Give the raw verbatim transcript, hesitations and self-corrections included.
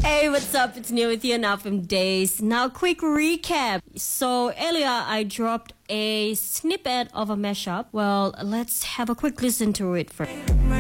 Hey, what's up? It's Neil with you now from Days. Now, quick recap. So earlier I dropped a snippet of a mashup. Well, let's have a quick listen to it first.